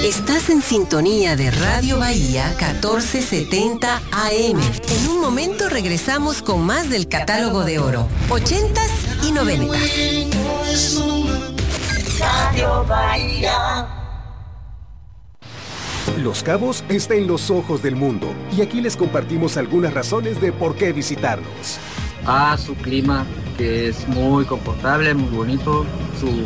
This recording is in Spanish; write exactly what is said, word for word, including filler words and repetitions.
Estás en sintonía de Radio Bahía catorce setenta A M. En un momento regresamos con más del catálogo de oro, ochentas y noventas. Radio Bahía. Los Cabos está en los ojos del mundo y aquí les compartimos algunas razones de por qué visitarnos. Ah, su clima, que es muy confortable, muy bonito, su